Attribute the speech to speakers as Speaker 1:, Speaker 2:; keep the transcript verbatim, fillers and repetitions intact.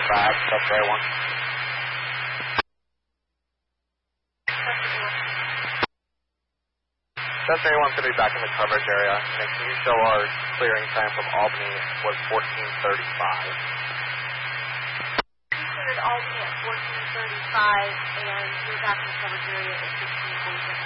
Speaker 1: back, Cessna one. Cessna one to be back in the coverage area. And can you show our clearing time from Albany was fourteen thirty-five?
Speaker 2: We cleared Albany at fourteen thirty-five, and you're back in the coverage area at fifteen forty-six.